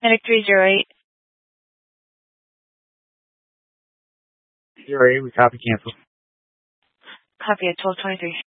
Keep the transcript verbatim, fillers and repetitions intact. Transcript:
Medic three zero eight. Zero eight, we copy, cancel. Copy at twelve twenty-three.